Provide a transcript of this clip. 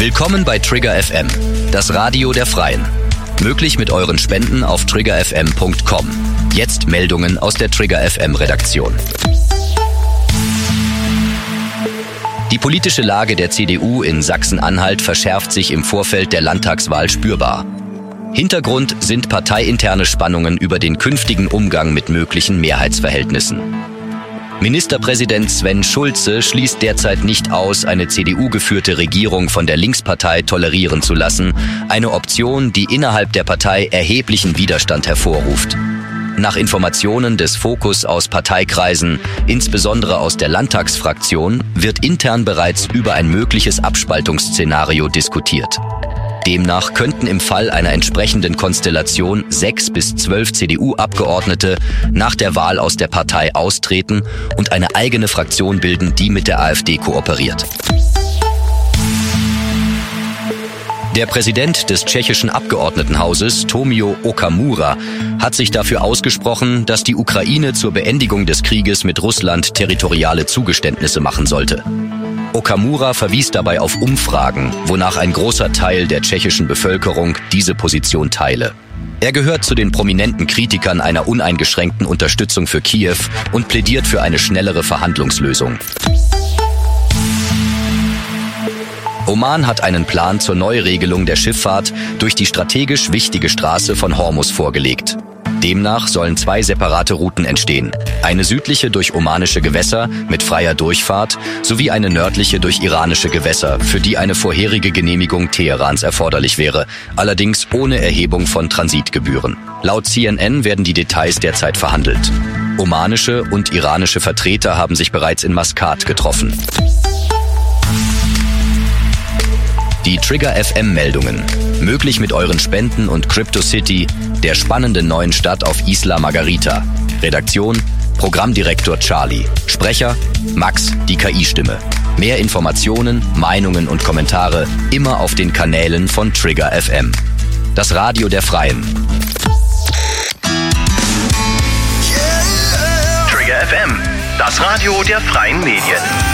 Willkommen bei Trigger FM, das Radio der Freien. Möglich mit euren Spenden auf triggerfm.com. Jetzt Meldungen aus der Trigger FM Redaktion. Die politische Lage der CDU in Sachsen-Anhalt verschärft sich im Vorfeld der Landtagswahl spürbar. Hintergrund sind parteiinterne Spannungen über den künftigen Umgang mit möglichen Mehrheitsverhältnissen. Ministerpräsident Sven Schulze schließt derzeit nicht aus, eine CDU-geführte Regierung von der Linkspartei tolerieren zu lassen, eine Option, die innerhalb der Partei erheblichen Widerstand hervorruft. Nach Informationen des Fokus aus Parteikreisen, insbesondere aus der Landtagsfraktion, wird intern bereits über ein mögliches Abspaltungsszenario diskutiert. Demnach könnten im Fall einer entsprechenden Konstellation 6 bis 12 CDU-Abgeordnete nach der Wahl aus der Partei austreten und eine eigene Fraktion bilden, die mit der AfD kooperiert. Der Präsident des tschechischen Abgeordnetenhauses, Tomio Okamura, hat sich dafür ausgesprochen, dass die Ukraine zur Beendigung des Krieges mit Russland territoriale Zugeständnisse machen sollte. Okamura verwies dabei auf Umfragen, wonach ein großer Teil der tschechischen Bevölkerung diese Position teile. Er gehört zu den prominenten Kritikern einer uneingeschränkten Unterstützung für Kiew und plädiert für eine schnellere Verhandlungslösung. Oman hat einen Plan zur Neuregelung der Schifffahrt durch die strategisch wichtige Straße von Hormuz vorgelegt. Demnach sollen 2 separate Routen entstehen. Eine südliche durch omanische Gewässer mit freier Durchfahrt sowie eine nördliche durch iranische Gewässer, für die eine vorherige Genehmigung Teherans erforderlich wäre, allerdings ohne Erhebung von Transitgebühren. Laut CNN werden die Details derzeit verhandelt. Omanische und iranische Vertreter haben sich bereits in Maskat getroffen. Die Trigger FM-Meldungen. Möglich mit euren Spenden und CryptoCity, der spannenden neuen Stadt auf Isla Margarita. Redaktion: Programmdirektor Charlie. Sprecher: Max, die KI-Stimme. Mehr Informationen, Meinungen und Kommentare immer auf den Kanälen von Trigger FM. Das Radio der Freien. Trigger FM, das Radio der Freien Medien.